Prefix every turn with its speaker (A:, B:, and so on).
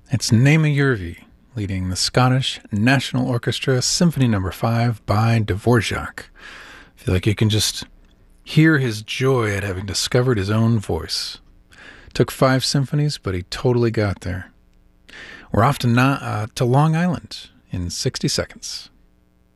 A: It's Naima Yervi leading the Scottish National Orchestra Symphony No. 5 by Dvorak. I feel like you can just hear his joy at having discovered his own voice. Took 5 symphonies, but he totally got there. We're off to Long Island in 60 seconds.